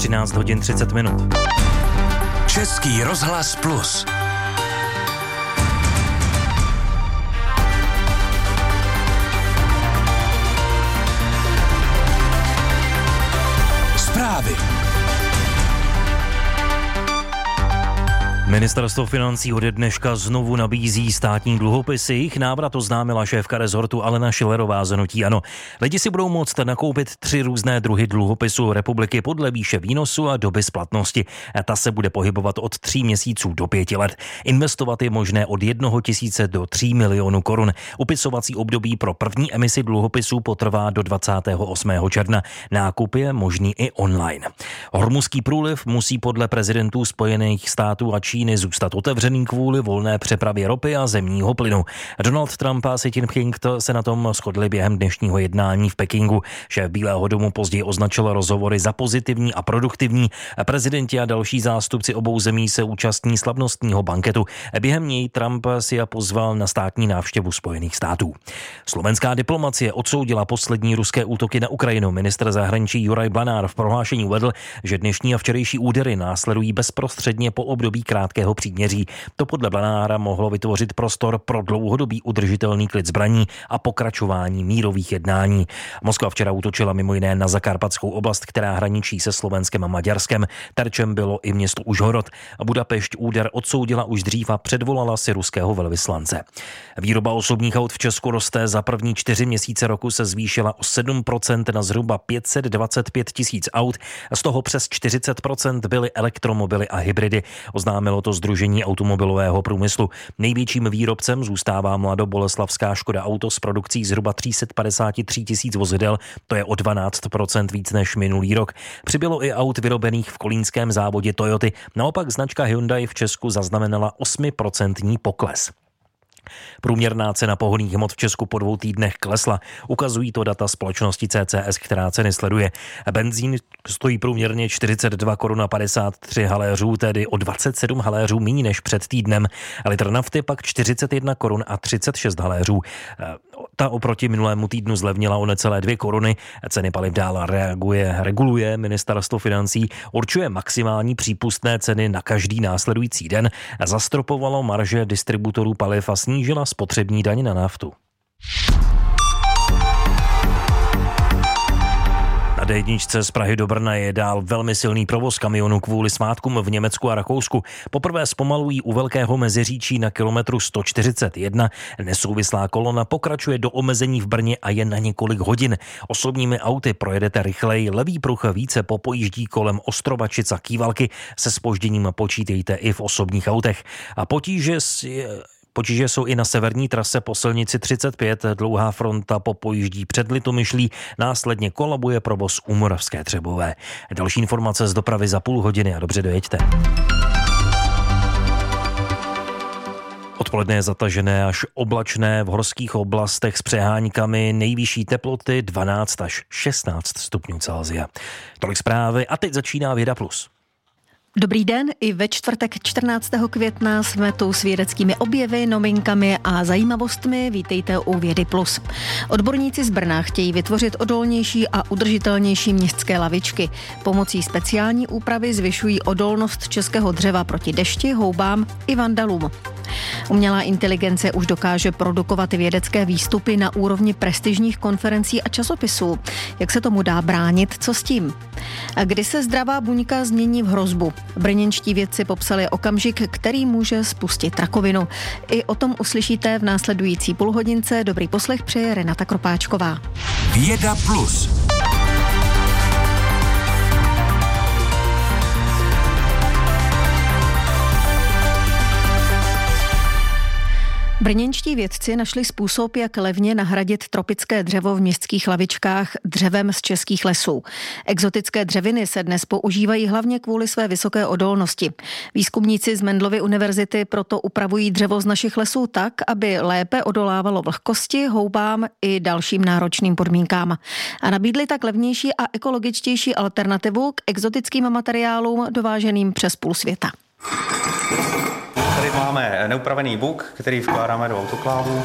13 hodin 30 minut. Český rozhlas Plus. Zprávy. Ministerstvo financí ode dneška znovu nabízí státní dluhopisy. Jejich návrat oznámila šéfka rezortu Alena Schillerová z hnutí ANO. Lidi si budou moct nakoupit 3 různé druhy dluhopisů republiky podle výše výnosu a doby splatnosti. Ta se bude pohybovat od 3 měsíců do 5 let. Investovat je možné od 1 000 do 3 milionů korun. Upisovací období pro první emisi dluhopisů potrvá do 28. června. Nákup je možný i online. Hormuzský průliv musí podle prezidentů Spojených států a Číny zůstat otevřený kvůli volné přepravě ropy a zemního plynu. Donald Trump a Xi Jinping se na tom shodli během dnešního jednání v Pekingu. Šéf Bílého domu později označil rozhovory za pozitivní a produktivní. Prezidenti a další zástupci obou zemí se účastní slavnostního banketu. Během něj Trump si je pozval na státní návštěvu Spojených států. Slovenská diplomacie odsoudila poslední ruské útoky na Ukrajinu. Ministr zahraničí Juraj Blanár v prohlášení uvedl, že dnešní a včerejší údery následují bezprostředně po období krátkého příměří. To podle Blanára mohlo vytvořit prostor pro dlouhodobý udržitelný klid zbraní a pokračování mírových jednání. Moskva včera útočila mimo jiné na Zakarpatskou oblast, která hraničí se Slovenskem a Maďarskem. Terčem bylo i město Užhorod. Budapešť úder odsoudila už dřív a předvolala si ruského velvyslance. Výroba osobních aut v Česku roste. Za první 4 měsíce roku se zvýšila o 7% na zhruba 525 000 aut. Z toho přes 40% byly elektromobily a hybridy. Oznámilo to Sdružení automobilového průmyslu. Největším výrobcem zůstává mladoboleslavská Škoda Auto s produkcí zhruba 353 000 vozidel, to je o 12% víc než minulý rok. Přibylo i aut vyrobených v kolínském závodě Toyoty, naopak značka Hyundai v Česku zaznamenala 8% pokles. Průměrná cena pohonných hmot v Česku po 2 týdnech klesla. Ukazují to data společnosti CCS, která ceny sleduje. Benzín stojí průměrně 42 korun a 53 haléřů, tedy o 27 haléřů méně než před týdnem. Litr nafty pak 41 korun a 36 haléřů. Ta oproti minulému týdnu zlevnila o necelé 2 koruny. Ceny paliv dál reguluje ministerstvo financí, určuje maximální přípustné ceny na každý následující den, zastropovalo marže distributorů paliv a snížila spotřební daň na naftu. Na D1 z Prahy do Brna je dál velmi silný provoz kamionů kvůli svátkům v Německu a Rakousku. Poprvé zpomalují u Velkého Meziříčí na kilometru 141. Nesouvislá kolona pokračuje do omezení v Brně a je na několik hodin. Osobními auty projedete rychleji, levý pruh více popojíždí kolem Ostrobačic a Kývalky. Se zpožděním počítejte i v osobních autech. A Potíže jsou i na severní trase po silnici 35, dlouhá fronta popojíždí před Litomyšlí, následně kolabuje provoz u Moravské Třebové. Další informace z dopravy za půl hodiny a dobře dojeďte. Odpoledne je zatažené až oblačné v horských oblastech s přeháňkami, nejvyšší teploty 12 až 16 stupňů Celsia. Tolik zprávy a teď začíná Věda Plus. Dobrý den, i ve čtvrtek 14. května jsme tu s vědeckými objevy, novinkami a zajímavostmi. Vítejte u Vědy Plus. Odborníci z Brna chtějí vytvořit odolnější a udržitelnější městské lavičky. Pomocí speciální úpravy zvyšují odolnost českého dřeva proti dešti, houbám i vandalům. Umělá inteligence už dokáže produkovat vědecké výstupy na úrovni prestižních konferencí a časopisů. Jak se tomu dá bránit, co s tím? A kdy se zdravá buňka změní v hrozbu? Brněnští vědci popsali okamžik, který může spustit rakovinu. I o tom uslyšíte v následující půlhodince. Dobrý poslech přeje Renata Kropáčková. Věda Plus. Brněnští vědci našli způsob, jak levně nahradit tropické dřevo v městských lavičkách dřevem z českých lesů. Exotické dřeviny se dnes používají hlavně kvůli své vysoké odolnosti. Výzkumníci z Mendelovy univerzity proto upravují dřevo z našich lesů tak, aby lépe odolávalo vlhkosti, houbám i dalším náročným podmínkám. A nabídli tak levnější a ekologičtější alternativu k exotickým materiálům dováženým přes půl světa. Tady máme neupravený buk, který vkládáme do autoklávu.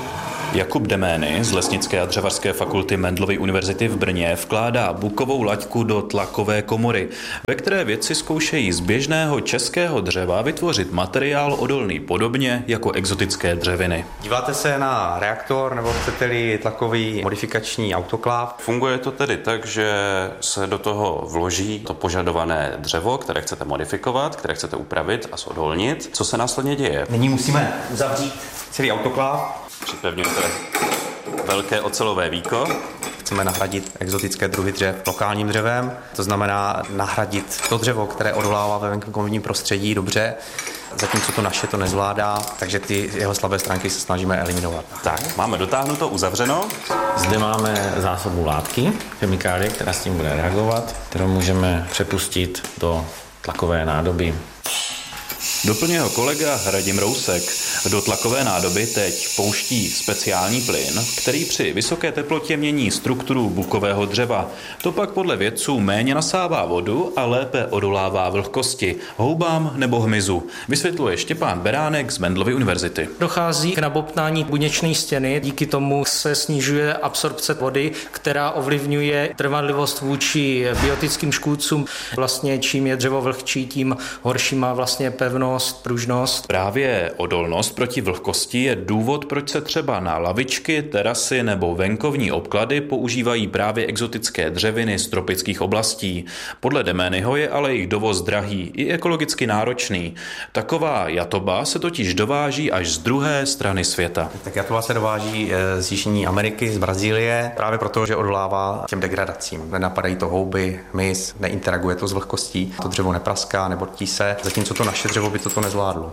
Jakub Demény z Lesnické a dřevařské fakulty Mendelovy univerzity v Brně vkládá bukovou laťku do tlakové komory, ve které vědci zkoušejí z běžného českého dřeva vytvořit materiál odolný podobně jako exotické dřeviny. Díváte se na reaktor nebo chcete-li tlakový modifikační autokláv? Funguje to tedy tak, že se do toho vloží to požadované dřevo, které chcete modifikovat, které chcete upravit a zodolnit. Co se následně děje? Nyní musíme uzavřít celý autokláv. Připevňujete velké ocelové víko. Chceme nahradit exotické druhy dřev lokálním dřevem, to znamená nahradit to dřevo, které odolává ve venkovním prostředí dobře, zatímco to naše to nezvládá, takže ty jeho slabé stránky se snažíme eliminovat. Tak, máme dotáhnuto, uzavřeno. Zde máme zásobu látky, chemikálie, která s tím bude reagovat, kterou můžeme přepustit do tlakové nádoby. Doplňuje ho kolega Radim Rousek. Do tlakové nádoby teď pouští speciální plyn, který při vysoké teplotě mění strukturu bukového dřeva. To pak podle vědců méně nasává vodu a lépe odolává vlhkosti, houbám nebo hmyzu. Vysvětluje Štěpán Beránek z Mendelovy univerzity. Dochází k nabobtnání buněčné stěny, díky tomu se snižuje absorpce vody, která ovlivňuje trvanlivost vůči biotickým škůdcům. Vlastně čím je dřevo vlhčí, tím horší má vlastně pevnost, pružnost. Právě odolnost proti vlhkosti je důvod, proč se třeba na lavičky, terasy nebo venkovní obklady používají právě exotické dřeviny z tropických oblastí. Podle Deményho je ale jejich dovoz drahý i ekologicky náročný. Taková jatoba se totiž dováží až z druhé strany světa. Tak jatoba se dováží z Jižní Ameriky, z Brazílie, právě proto, že odolává těm degradacím. Nenapadají to houby, hmyz, neinteraguje to s vlhkostí, to dřevo nepraská, nebortí se, zatímco to naše dřevo by toto nezvládlo.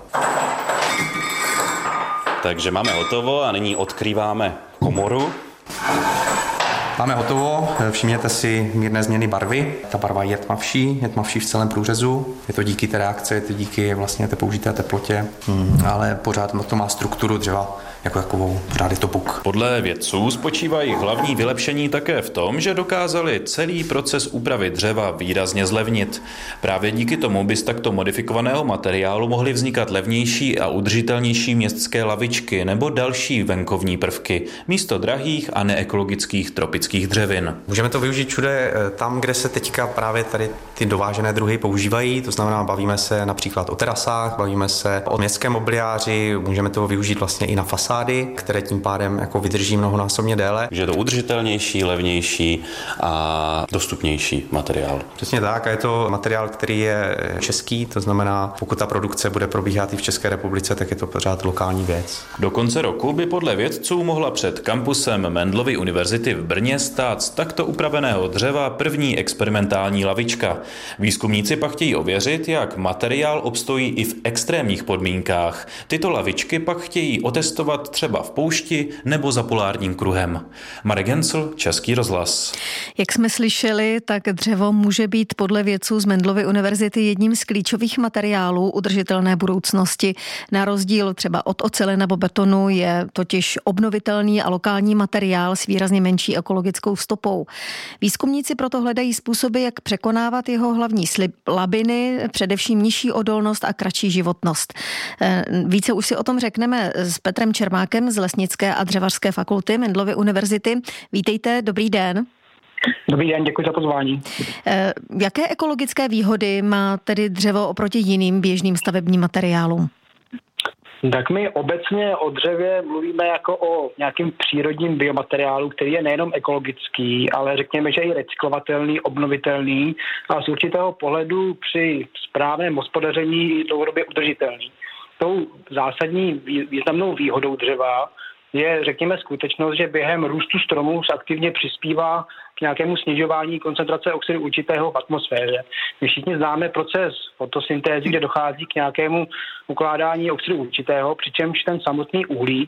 Takže máme hotovo a nyní odkrýváme komoru. Máme hotovo, všimněte si mírné změny barvy. Ta barva je tmavší v celém průřezu. Je to díky té reakci, je to díky vlastně té použité teplotě, ale pořád to má strukturu dřeva jako takovou, pořád je to puk. Podle vědců spočívají hlavní vylepšení také v tom, že dokázali celý proces úpravy dřeva výrazně zlevnit. Právě díky tomu by z takto modifikovaného materiálu mohly vznikat levnější a udržitelnější městské lavičky nebo další venkovní prvky, místo drahých a neekologických tropických dřevin. Můžeme to využít všude tam, kde se teďka právě tady ty dovážené druhy používají, to znamená, bavíme se například o terasách, bavíme se o městském mobiliáři, můžeme to využít vlastně i na fasády, které tím pádem jako vydrží mnohonásobně déle. Že je to udržitelnější, levnější a dostupnější materiál. Přesně tak, a je to materiál, který je český, to znamená, pokud ta produkce bude probíhat i v České republice, tak je to pořád lokální věc. Do konce roku by podle vědců mohla před kampusem Mendelovy univerzity v Brně stát z takto upraveného dřeva první experimentální lavička. Výzkumníci pak chtějí ověřit, jak materiál obstojí i v extrémních podmínkách. Tyto lavičky pak chtějí otestovat třeba v poušti nebo za polárním kruhem. Marek Hensl, Český rozhlas. Jak jsme slyšeli, tak dřevo může být podle vědců z Mendelovy univerzity jedním z klíčových materiálů udržitelné budoucnosti. Na rozdíl třeba od oceli nebo betonu je totiž obnovitelný a lokální materiál s výrazně menší ekologickou stopou. Výzkumníci proto hledají způsoby, jak překonávat jeho hlavní slabiny, především nižší odolnost a kratší životnost. Více už si o tom řekneme s Petrem Čermákem z Lesnické a dřevařské fakulty Mendelovy univerzity. Vítejte, dobrý den. Dobrý den, děkuji za pozvání. Jaké ekologické výhody má tedy dřevo oproti jiným běžným stavebním materiálům? Tak my obecně o dřevě mluvíme jako o nějakým přírodním biomateriálu, který je nejenom ekologický, ale řekněme, že i recyklovatelný, obnovitelný a z určitého pohledu při správném hospodaření dlouhodobě udržitelný. Tou zásadní významnou výhodou dřeva je, řekněme, skutečnost, že během růstu stromů se aktivně přispívá k nějakému snižování koncentrace oxidu uhličitého v atmosféře. My všichni známe proces fotosyntézy, kde dochází k nějakému ukládání oxidu uhličitého, přičemž ten samotný uhlík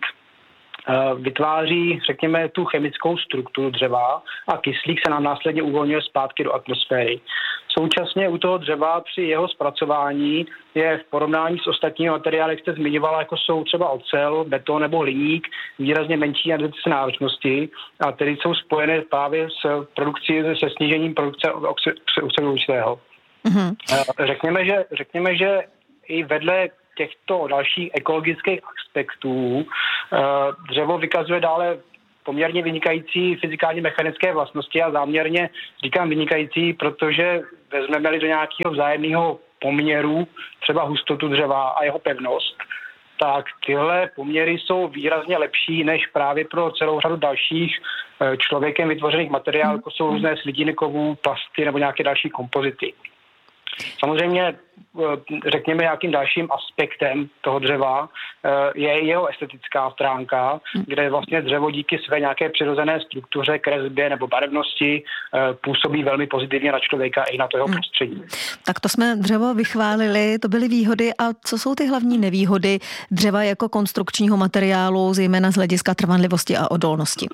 vytváří, řekněme, tu chemickou strukturu dřeva a kyslík se nám následně uvolňuje zpátky do atmosféry. Současně u toho dřeva při jeho zpracování je v porovnání s ostatními materiály, jak jste zmiňovala, jako jsou třeba ocel, beton nebo hliník, výrazně menší energetické náročnosti a tedy jsou spojené právě se snížením produkce oxidu uhličitého. Řekněme, že i vedle těchto dalších ekologických aspektů dřevo vykazuje dále poměrně vynikající fyzikálně mechanické vlastnosti a záměrně říkám vynikající, protože vezmeme-li do nějakého vzájemného poměru třeba hustotu dřeva a jeho pevnost, tak tyhle poměry jsou výrazně lepší než právě pro celou řadu dalších člověkem vytvořených materiálů, jako jsou různé slitiny kovů, plasty nebo nějaké další kompozity. Samozřejmě, řekněme, nějakým dalším aspektem toho dřeva je jeho estetická stránka, kde vlastně dřevo díky své nějaké přirozené struktuře, kresbě nebo barevnosti působí velmi pozitivně na člověka i na to jeho prostředí. Tak to jsme dřevo vychválili, to byly výhody. A co jsou ty hlavní nevýhody dřeva jako konstrukčního materiálu, zejména z hlediska trvanlivosti a odolnosti?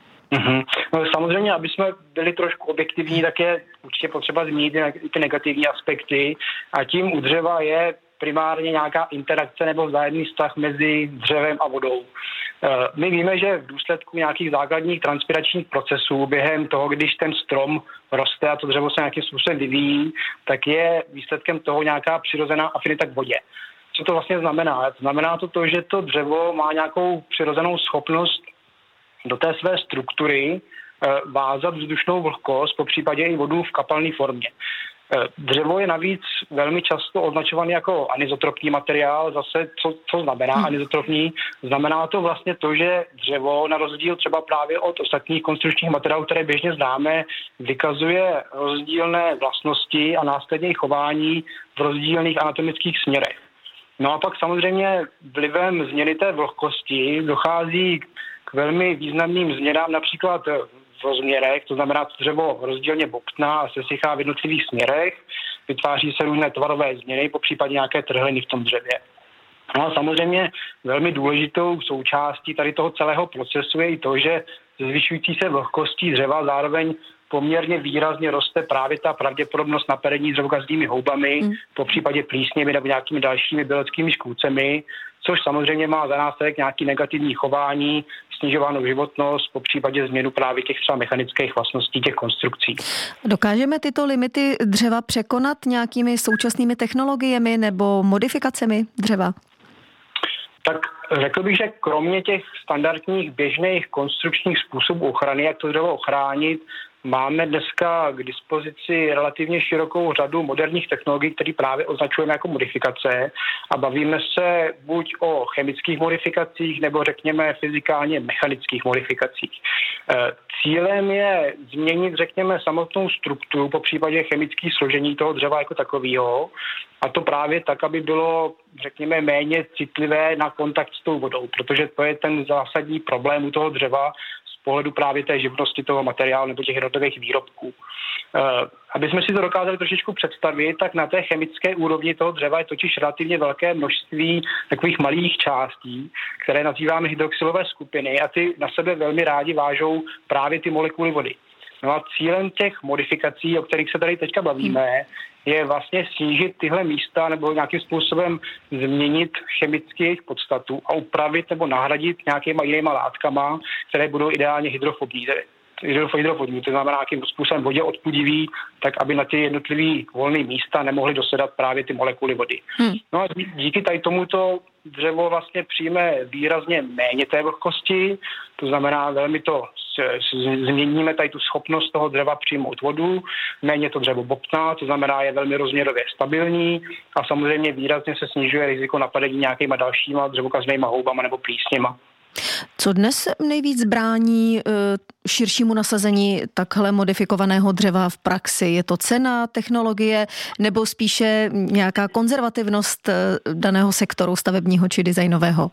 No, samozřejmě, aby jsme byli trošku objektivní, tak je určitě potřeba zmínit ty negativní aspekty a tím u dřeva je primárně nějaká interakce nebo vzájemný vztah mezi dřevem a vodou. My víme, že v důsledku nějakých základních transpiračních procesů během toho, když ten strom roste a to dřevo se nějakým způsobem vyvíjí, tak je výsledkem toho nějaká přirozená afinita k vodě. Co to vlastně znamená? Znamená to, že to dřevo má nějakou přirozenou schopnost do té své struktury vázat vzdušnou vlhkost, popřípadě i vodu v kapalné formě. Dřevo je navíc velmi často označovaný jako anizotropní materiál. Zase, co znamená anizotropní? Znamená to vlastně to, že dřevo, na rozdíl třeba právě od ostatních konstrukčních materiálů, které běžně známe, vykazuje rozdílné vlastnosti a následně chování v rozdílných anatomických směrech. No a pak samozřejmě vlivem změny té vlhkosti dochází k velmi významným změnám, například v rozměrech, to znamená, že dřevo rozdílně bobtná a sesychá v jednotlivých směrech, vytváří se různé tvarové změny, popřípadě nějaké trhliny v tom dřevě. No a samozřejmě velmi důležitou součástí tady toho celého procesu je i to, že zvyšující se vlhkostí dřeva zároveň poměrně výrazně roste právě ta pravděpodobnost napadení dřevokaznými houbami, popřípadě plísněmi nebo nějakými dalšími běleckými škůdcemi, což samozřejmě má za následek nějaký negativní chování, snižovanou životnost, popřípadě změnu právě těch třeba mechanických vlastností těch konstrukcí. Dokážeme tyto limity dřeva překonat nějakými současnými technologiemi nebo modifikacemi dřeva? Tak řekl bych, že kromě těch standardních běžných konstrukčních způsobů ochrany, jak to dřevo ochránit, máme dneska k dispozici relativně širokou řadu moderních technologií, které právě označujeme jako modifikace a bavíme se buď o chemických modifikacích nebo řekněme fyzikálně mechanických modifikacích. Cílem je změnit, řekněme, samotnou strukturu, popřípadě chemické složení toho dřeva jako takového, a to právě tak, aby bylo, řekněme, méně citlivé na kontakt s tou vodou, protože to je ten zásadní problém u toho dřeva z pohledu právě té živnosti toho materiálu nebo těch jednotlivých výrobků. Aby jsme si to dokázali trošičku představit, tak na té chemické úrovni toho dřeva je totiž relativně velké množství takových malých částí, které nazýváme hydroxylové skupiny a ty na sebe velmi rádi vážou právě ty molekuly vody. No a cílem těch modifikací, o kterých se tady teďka bavíme, je vlastně snížit tyhle místa nebo nějakým způsobem změnit chemicky jejich podstatu a upravit nebo nahradit nějakýma jinýma látkama, které budou ideálně hydrofobní, to znamená nějakým způsobem vodě odpudivý, tak aby na ty jednotlivý volné místa nemohly dosedat právě ty molekuly vody. No a díky tady tomuto dřevo vlastně přijme výrazně méně té vlhkosti, to znamená velmi to změníme tady tu schopnost toho dřeva přijmout vodu, méně to dřevo bobtná, to znamená je velmi rozměrově stabilní a samozřejmě výrazně se snižuje riziko napadení nějakýma dalšíma dřevokaznýma houbama nebo plísněma. Co dnes nejvíc brání širšímu nasazení takhle modifikovaného dřeva v praxi? Je to cena, technologie nebo spíše nějaká konzervativnost daného sektoru stavebního či designového?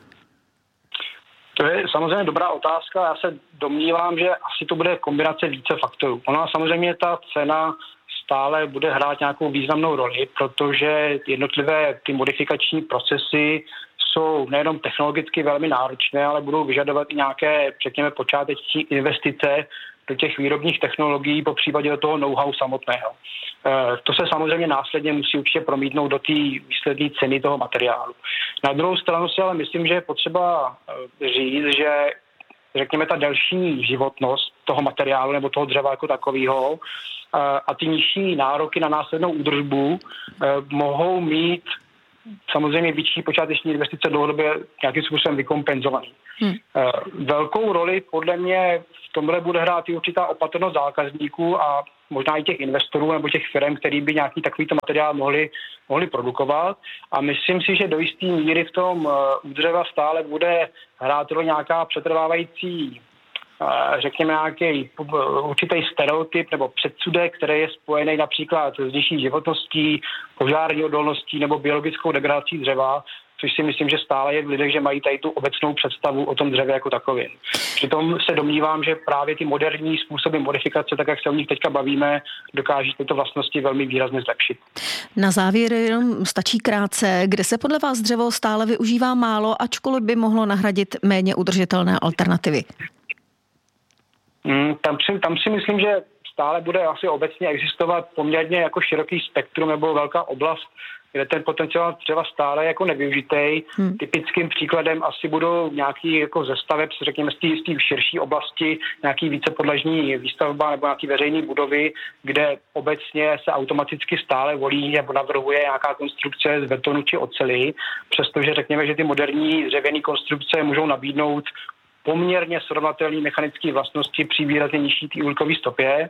To je samozřejmě dobrá otázka. Já se domnívám, že asi to bude kombinace více faktorů. Ona samozřejmě ta cena stále bude hrát nějakou významnou roli, protože jednotlivé ty modifikační procesy jsou nejenom technologicky velmi náročné, ale budou vyžadovat i nějaké, řekněme, počáteční investice do těch výrobních technologií, po případě do toho know-how samotného. To se samozřejmě následně musí určitě promítnout do té výsledné ceny toho materiálu. Na druhou stranu si ale myslím, že je potřeba říct, že řekněme ta delší životnost toho materiálu nebo toho dřeva jako takového a ty nižší nároky na následnou údržbu mohou mít samozřejmě větší počáteční investice dlouhodobě nějakým způsobem vykompenzovaný. Velkou roli podle mě v tomhle bude hrát i určitá opatrnost zákazníků a možná i těch investorů nebo těch firm, který by nějaký takovýto materiál mohli produkovat. A myslím si, že do jisté míry v tom u dřeva stále bude hrát roli nějaká přetrvávající, řekněme, nějaký určitý stereotyp nebo předsudek, který je spojený například s nižší životností, požární odolností nebo biologickou degradací dřeva, což si myslím, že stále je v lidech, že mají tady tu obecnou představu o tom dřevě jako takovém. Přitom se domnívám, že právě ty moderní způsoby modifikace, tak jak se o nich teďka bavíme, dokáží tyto vlastnosti velmi výrazně zlepšit. Na závěr jenom stačí krátce, kde se podle vás dřevo stále využívá málo, ačkoliv by mohlo nahradit méně udržitelné alternativy? Tam si myslím, že stále bude asi obecně existovat poměrně jako široký spektrum nebo velká oblast, kde ten potenciál dřeva stále je jako nevyužitý. Typickým příkladem asi budou nějaký jako ze staveb, řekněme, z té širší oblasti, nějaký vícepodlažní výstavba nebo nějaký veřejné budovy, kde obecně se automaticky stále volí nebo navrhuje nějaká konstrukce z betonu či oceli, přestože řekněme, že ty moderní dřevěné konstrukce můžou nabídnout poměrně srovnatelné mechanické vlastnosti při výrazně nižší té uhlíkové stopě.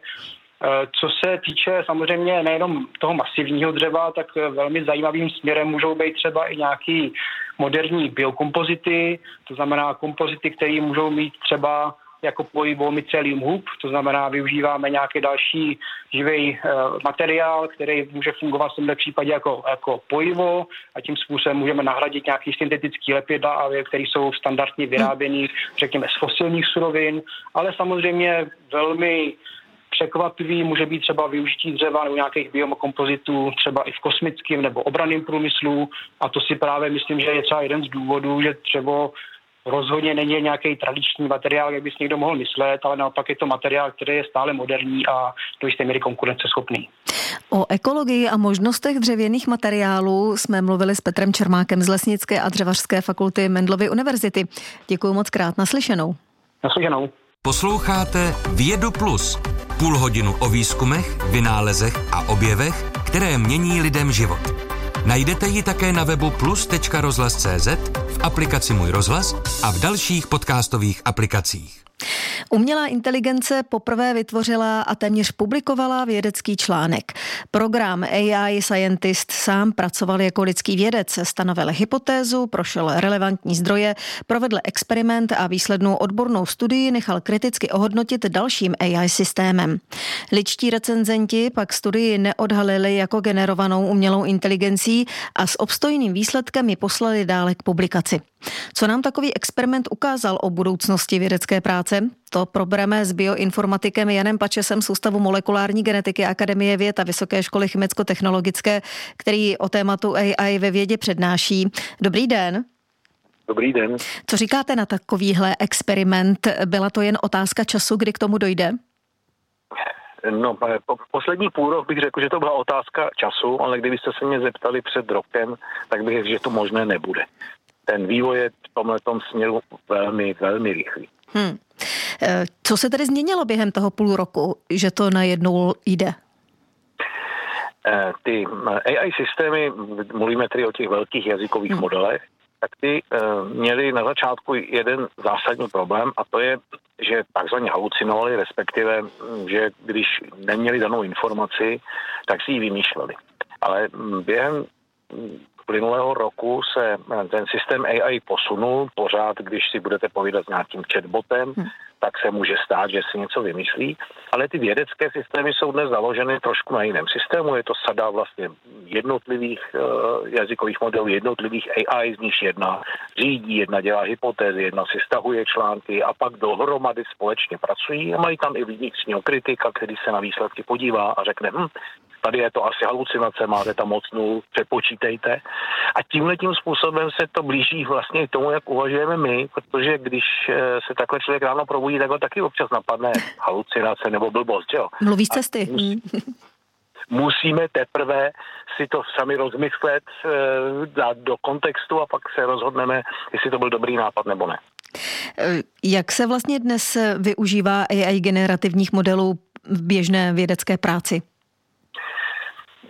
Co se týče samozřejmě nejenom toho masivního dřeva, tak velmi zajímavým směrem můžou být třeba i nějaký moderní biokompozity, to znamená kompozity, které můžou mít třeba jako pojivo mycelium hub, to znamená využíváme nějaký další živý materiál, který může fungovat v tomto případě jako pojivo a tím způsobem můžeme nahradit nějaký syntetický lepidla, které jsou standardně vyráběny, řekněme, z fosilních surovin, ale samozřejmě velmi překvapivý může být třeba využití dřeva nebo nějakých biokompozitů třeba i v kosmickém nebo obranném průmyslu a to si právě myslím, že je třeba jeden z důvodů, že dřevo rozhodně není nějaký tradiční materiál, jak by si někdo mohl myslet, ale naopak je to materiál, který je stále moderní a do jisté míry konkurenceschopný. O ekologii a možnostech dřevěných materiálů jsme mluvili s Petrem Čermákem z Lesnické a dřevařské fakulty Mendelovy univerzity. Děkuji moc krát, naslyšenou. Naslyšenou. Posloucháte Vědu Plus. Půl hodinu o výzkumech, vynálezech a objevech, které mění lidem život. Najdete ji také na webu plus.rozhlas.cz, v aplikaci Můj rozhlas a v dalších podcastových aplikacích. Umělá inteligence poprvé vytvořila a téměř publikovala vědecký článek. Program AI Scientist sám pracoval jako lidský vědec, stanovil hypotézu, prošel relevantní zdroje, provedl experiment a výslednou odbornou studii nechal kriticky ohodnotit dalším AI systémem. Lidští recenzenti pak studii neodhalili jako generovanou umělou inteligencí a s obstojným výsledkem ji poslali dále k publikaci. Co nám takový experiment ukázal o budoucnosti vědecké práce? To probereme s bioinformatikem Janem Pačesem z Ústavu molekulární genetiky Akademie věd a Vysoké školy chemicko-technologické, který o tématu AI ve vědě přednáší. Dobrý den. Dobrý den. Co říkáte na takovýhle experiment? Byla to jen otázka času, kdy k tomu dojde? No, poslední půl rok bych řekl, že to byla otázka času, ale kdybyste se mě zeptali před rokem, tak bych řekl, že to možné nebude. Ten vývoj je v tomhletom směru velmi, velmi rychlý. Co se tedy změnilo během toho půl roku, že to najednou jde? Ty AI systémy, mluvíme tedy o těch velkých jazykových modelech, tak ty měli na začátku jeden zásadní problém a to je, že takzvaně halucinovali, respektive, že když neměli danou informaci, tak si ji vymýšleli. Ale během plynulého roku se ten systém AI posunul. Pořád, když si budete povídat s nějakým chatbotem, tak se může stát, že si něco vymyslí. Ale ty vědecké systémy jsou dnes založeny trošku na jiném systému. Je to sada vlastně jednotlivých jazykových modelů, jednotlivých AI, z nich jedna řídí, jedna dělá hypotézy, jedna si stahuje články a pak dohromady společně pracují a mají tam i vnitřního kritika, který se na výsledky podívá a řekne, tady je to asi halucinace, máte tam moc nul, přepočítejte. A tímhletím způsobem se to blíží vlastně k tomu, jak uvažujeme my, protože když se takhle člověk ráno probudí, tak ho taky občas napadne halucinace nebo blbost, jo? Mluví z cesty. Musíme teprve si to sami rozmyslet, dát do kontextu a pak se rozhodneme, jestli to byl dobrý nápad nebo ne. Jak se vlastně dnes využívá AI generativních modelů v běžné vědecké práci?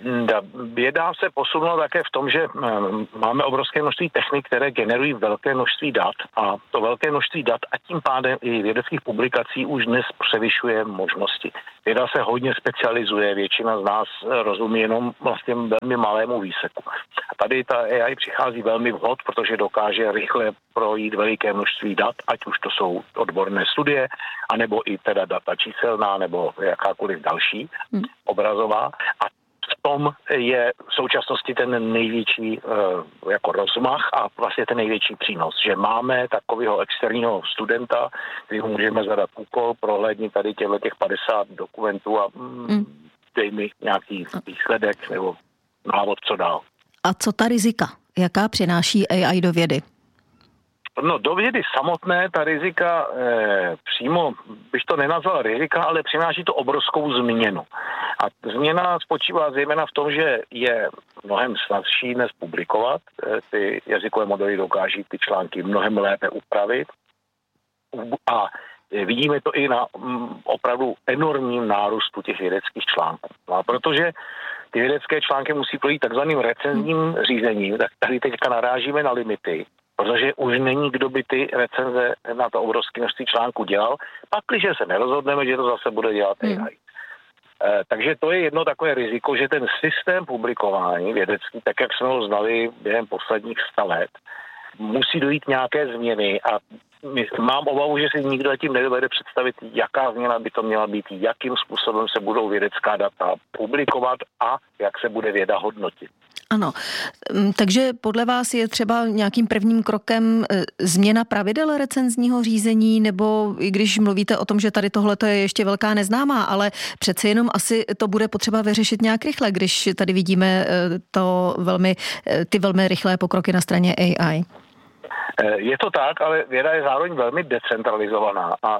Věda se posunula také v tom, že máme obrovské množství technik, které generují velké množství dat a to velké množství dat a tím pádem i vědeckých publikací už dnes převyšuje možnosti. Věda se hodně specializuje, většina z nás rozumí jenom vlastně velmi malému výseku. A tady ta AI přichází velmi vhod, protože dokáže rychle projít veliké množství dat, ať už to jsou odborné studie, anebo i teda data číselná, nebo jakákoliv další obrazová. A v tom je v současnosti ten největší jako rozmach a vlastně ten největší přínos, že máme takového externího studenta, kterýho můžeme zadat úkol, prohlédni tady těch 50 dokumentů a dej mi nějaký výsledek nebo návod, co dál. A co ta rizika? Jaká přináší AI do vědy? No do vědy samotné ta rizika přímo, bych to nenazval rizika, ale přináší to obrovskou změnu. A změna spočívá zejména v tom, že je mnohem snazší dnes publikovat. Ty jazykové modely dokáží ty články mnohem lépe upravit. A vidíme to i na opravdu enormním nárůstu těch vědeckých článků. No a protože ty vědecké články musí projít takzvaným recenzním řízením, tak tady teďka narážíme na limity, protože už není, kdo by ty recenze na to obrovské množství článků dělal, pakliže se nerozhodneme, že to zase bude dělat AI. Takže to je jedno takové riziko, že ten systém publikování vědecký, tak jak jsme ho znali během posledních 100 let, musí dojít nějaké změny a mám obavu, že si nikdo tím nedovede představit, jaká změna by to měla být, jakým způsobem se budou vědecká data publikovat a jak se bude věda hodnotit. Ano, takže podle vás je třeba nějakým prvním krokem změna pravidel recenzního řízení, nebo i když mluvíte o tom, že tady tohle je ještě velká neznámá, ale přece jenom asi to bude potřeba vyřešit nějak rychle, když tady vidíme ty velmi rychlé pokroky na straně AI. Je to tak, ale věda je zároveň velmi decentralizovaná a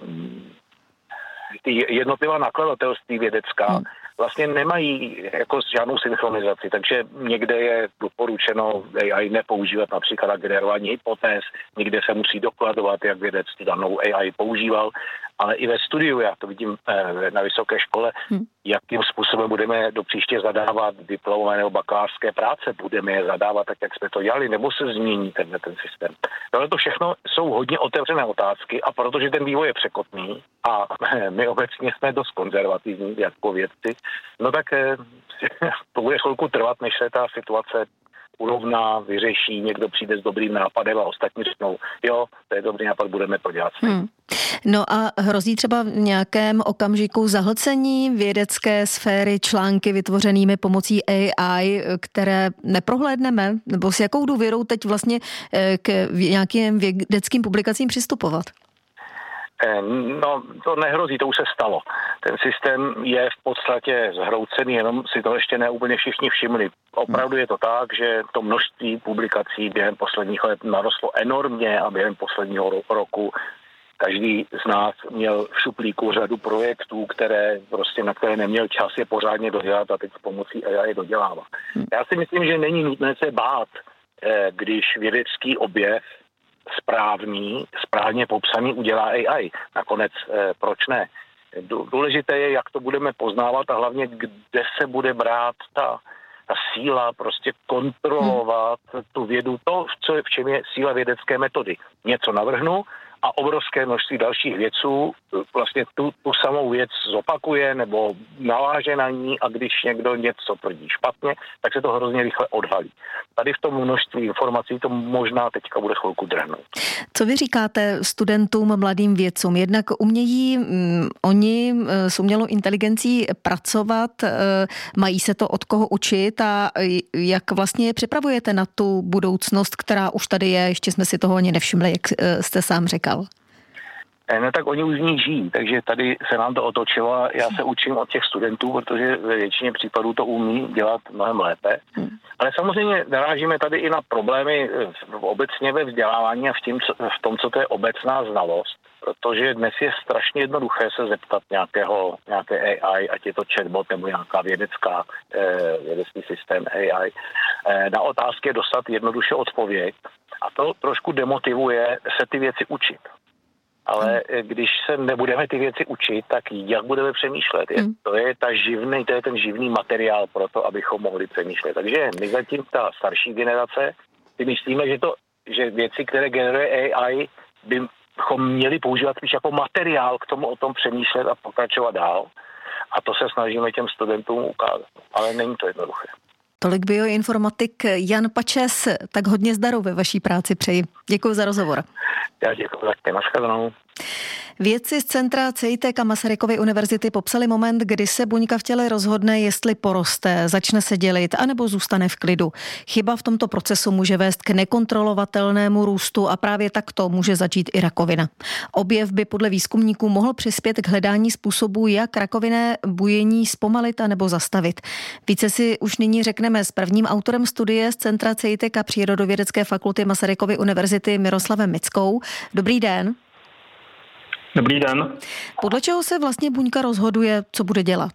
ty jednotlivá nakladatelství vědecká vlastně nemají jako žádnou synchronizaci, takže někde je doporučeno AI nepoužívat například na generování hypotéz, někde se musí dokladovat, jak vědec danou AI používal, ale i ve studiu, já to vidím na vysoké škole, jakým způsobem budeme do příště zadávat diplomové nebo bakalářské práce, budeme je zadávat tak, jak jsme to dělali, nebo se změní ten systém. Ale to všechno jsou hodně otevřené otázky a protože ten vývoj je překotný a my obecně jsme dost konzervativní jako vědci, no tak to bude chvilku trvat, než se ta situace urovná, vyřeší, někdo přijde s dobrým nápadem a ostatní řeknou, jo, to je dobrý nápad, budeme to dělat. No a hrozí třeba v nějakém okamžiku zahlcení vědecké sféry články vytvořenými pomocí AI, které neprohlédneme? Nebo s jakou důvěrou teď vlastně k nějakým vědeckým publikacím přistupovat? No, to nehrozí, to už se stalo. Ten systém je v podstatě zhroucený, jenom si to ještě neúplně všichni všimli. Opravdu je to tak, že to množství publikací během posledních let narostlo enormně a během posledního roku každý z nás měl v šuplíku řadu projektů, na které neměl čas je pořádně dodělat a teď s pomocí AI dodělává. Já si myslím, že není nutné se bát, když vědecký objev správně popsaný udělá AI. Nakonec proč ne? Důležité je, jak to budeme poznávat a hlavně, kde se bude brát ta síla prostě kontrolovat tu vědu, v čem je síla vědecké metody. Něco navrhnu a obrovské množství dalších vědců vlastně tu samou věc zopakuje nebo naváže na ní a když někdo něco tvrdí špatně, tak se to hrozně rychle odhalí. Tady v tom množství informací to možná teďka bude chvilku drhnout. Co vy říkáte studentům, mladým vědcům? Jednak umějí oni s umělou inteligencí pracovat, mají se to od koho učit a jak vlastně je připravujete na tu budoucnost, která už tady je, ještě jsme si toho ani nevšimli, jak jste sám řekl. No tak oni už v ní žijí, takže tady se nám to otočilo a já se učím od těch studentů, protože ve většině případů to umí dělat mnohem lépe. Ale samozřejmě narážíme tady i na problémy obecně ve vzdělávání a v tom, co to je obecná znalost. Protože dnes je strašně jednoduché se zeptat nějaké AI, ať je to chatbot nebo nějaká vědecký systém AI, na otázky dostat jednoduše odpověď a to trošku demotivuje se ty věci učit. Ale když se nebudeme ty věci učit, tak jak budeme přemýšlet? To je ten živný materiál pro to, abychom mohli přemýšlet. Takže my zatím ta starší generace si myslíme, že věci, které generuje AI, bychom měli používat spíš jako materiál k tomu o tom přemýšlet a pokračovat dál. A to se snažíme těm studentům ukázat. Ale není to jednoduché. Tolik bioinformatik Jan Pačes, tak hodně zdaru ve vaší práci přeji. Děkuji za rozhovor. Já děkuji, také nashledanou. Vědci z centra CEITEC a Masarykovy univerzity popsali moment, kdy se buňka v těle rozhodne, jestli poroste, začne se dělit, anebo zůstane v klidu. Chyba v tomto procesu může vést k nekontrolovatelnému růstu a právě takto může začít i rakovina. Objev by podle výzkumníků mohl přispět k hledání způsobů, jak rakovinné bujení zpomalit a nebo zastavit. Více si už nyní řekneme s prvním autorem studie z centra CEITEC a Přírodovědecké fakulty Masarykovy univerzity Miroslavem Mickou. Dobrý den. Dobrý den. Podle čeho se vlastně buňka rozhoduje, co bude dělat?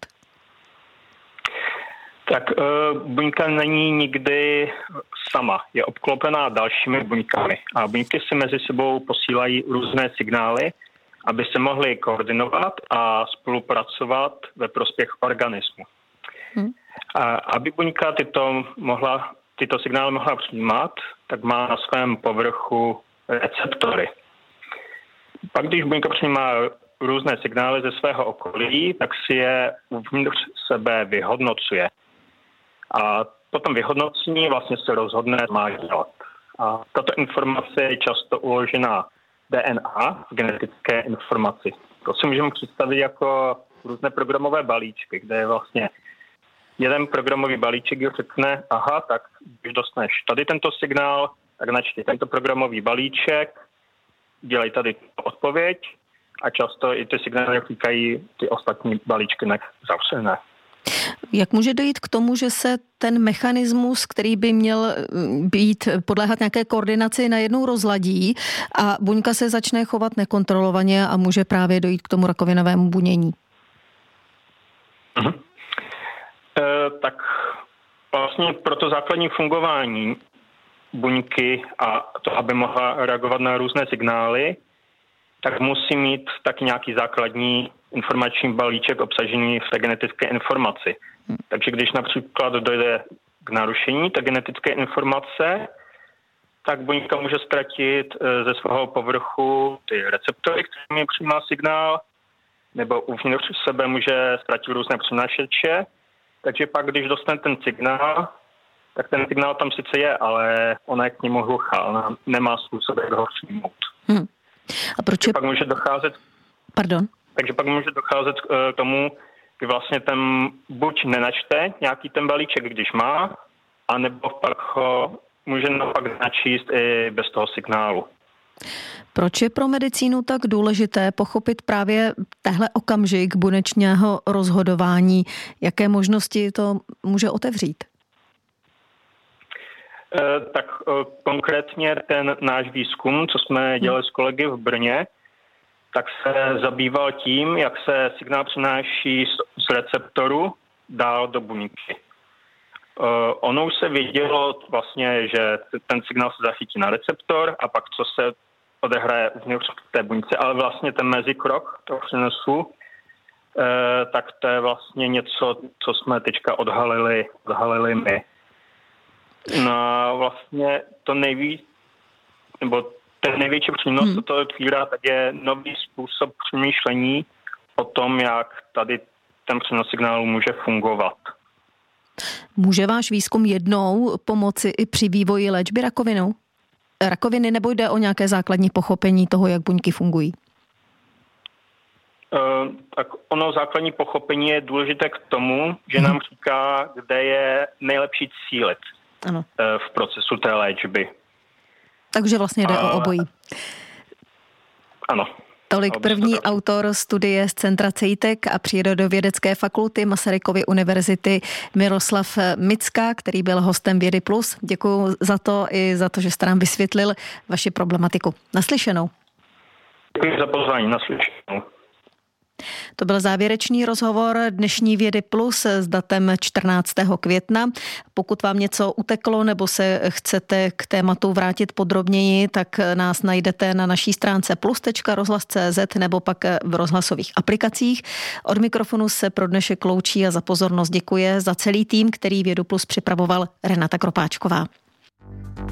Tak buňka není nikdy sama. Je obklopená dalšími buňkami. A buňky si mezi sebou posílají různé signály, aby se mohly koordinovat a spolupracovat ve prospěch organismu. A aby buňka tyto signály mohla přijímat, tak má na svém povrchu receptory. Pak, když buňka přijímá různé signály ze svého okolí, tak si je uvnitř sebe vyhodnocuje. A potom vyhodnocení vlastně se rozhodne, má dělat. A tato informace je často uložená DNA v genetické informaci. To si můžeme představit jako různé programové balíčky, kde je vlastně jeden programový balíček řekne, aha, tak když dostaneš tady tento signál, tak načti tento programový balíček, dělej tady odpověď a často i ty signály říkají ty ostatní balíčky zavřené. Jak může dojít k tomu, že se ten mechanismus, který by měl podléhat nějaké koordinaci, najednou rozladí a buňka se začne chovat nekontrolovaně a může právě dojít k tomu rakovinovému bunění? Tak vlastně pro to základní fungování buňky a to, aby mohla reagovat na různé signály, tak musí mít taky nějaký základní informační balíček obsažený v té genetické informaci. Takže když například dojde k narušení té genetické informace, tak buňka může ztratit ze svého povrchu ty receptory, kterými přijímá signál, nebo uvnitř sebe může ztratit různé přenášeče. Takže pak, když dostane ten signál, tak ten signál tam sice je, ale ona je k němu hluchá, ona nemá způsob, jak ho přijmout. A proč pak může docházet... Pardon? Takže pak může docházet k tomu, kdy vlastně ten buď nenačte nějaký ten balíček, když má, anebo pak ho může naopak načíst i bez toho signálu. Proč je pro medicínu tak důležité pochopit právě tehle okamžik buněčného rozhodování? Jaké možnosti to může otevřít? Tak konkrétně ten náš výzkum, co jsme dělali s kolegy v Brně, tak se zabýval tím, jak se signál přenáší z receptoru dál do buňky. Ono už se vědělo vlastně, že ten signál se zachytí na receptor a pak co se odehraje uvnitř té buňce, ale vlastně ten mezikrok toho přenosu, tak to je vlastně něco, co jsme teďka odhalili my. No vlastně ten největší přínos to otvírá, tak je nový způsob přemýšlení o tom, jak tady ten přenos signálu může fungovat. Může váš výzkum jednou pomoci i při vývoji léčby rakoviny, nebo jde o nějaké základní pochopení toho, jak buňky fungují? Tak ono základní pochopení je důležité k tomu, že nám říká, kde je nejlepší cílit v procesu té léčby. Takže vlastně jde o obojí. Ano. Tolik první autor studie z centra CEITEC a Přírodovědecké fakulty Masarykovy univerzity Miroslav Micka, který byl hostem Vědy Plus. Děkuji za to i za to, že jste nám vysvětlil vaši problematiku. Naslyšenou. Děkuji za pozvání. Naslyšenou. To byl závěrečný rozhovor dnešní Vědy Plus s datem 14. května. Pokud vám něco uteklo nebo se chcete k tématu vrátit podrobněji, tak nás najdete na naší stránce plus.rozhlas.cz nebo pak v rozhlasových aplikacích. Od mikrofonu se pro dnešek loučí a za pozornost děkuje za celý tým, který Vědu Plus připravoval Renata Kropáčková.